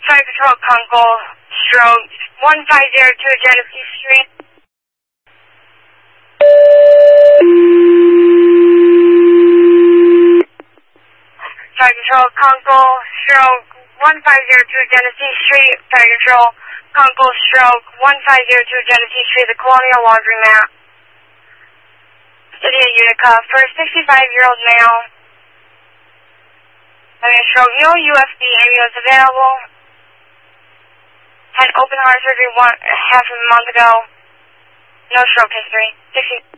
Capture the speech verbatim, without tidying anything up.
Fire Control, Congo, stroke one five zero two Genesee Street. Fire Control, Congo, stroke one five zero two Genesee Street. Fire Control, Congo, stroke one five zero two Genesee Street, the Colonial Laundromat. City of Utica, for a sixty-five-year-old male. Fire Control, no U F B ambulance available. Had open heart surgery one half of a month ago. No stroke history. sixty